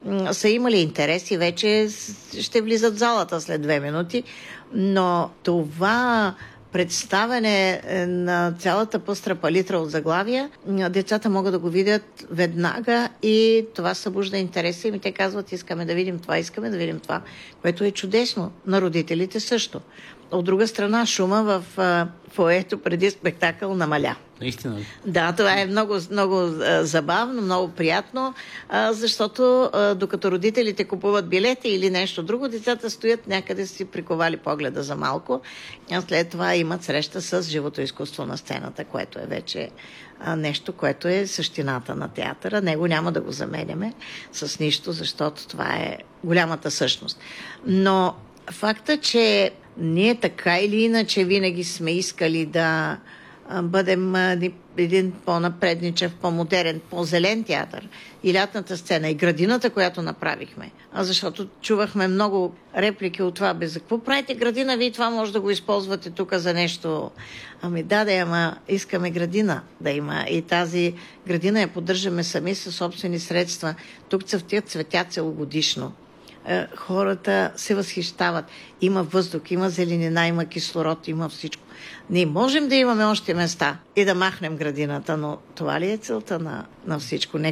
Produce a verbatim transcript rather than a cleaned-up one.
м, са имали интерес и вече ще влизат в залата след две минути. Но това представяне на цялата пъстра палитра от заглавия, децата могат да го видят веднага и това събужда интереса им и те казват, искаме да видим това, искаме да видим това, което е чудесно. На родителите също. От друга страна, шума в а, фоето преди спектакъл намаля. Наистина. Да, това е много, много а, забавно, много приятно, а, защото а, докато родителите купуват билети или нещо друго, децата стоят някъде си приковали погледа за малко, а след това имат среща с живото изкуство на сцената, което е вече а, нещо, което е същината на театъра. Него няма да го заменяме с нищо, защото това е голямата същност. Но факта, че ние така или иначе винаги сме искали да бъдем един по-напредничев, по-модерен, по-зелен театър. И лятната сцена, и градината, която направихме. А защото чувахме много реплики от това. Бе, за какво правите градина? Вие това може да го използвате тук за нещо. Ами да, да, ама искаме градина да има. И тази градина я поддържаме сами със собствени средства. Тук цъфтят цветя целогодишно. Хората се възхищават. Има въздух, има зеленина, има кислород, има всичко. Ние можем да имаме още места и да махнем градината, но това ли е целта на, на всичко? Не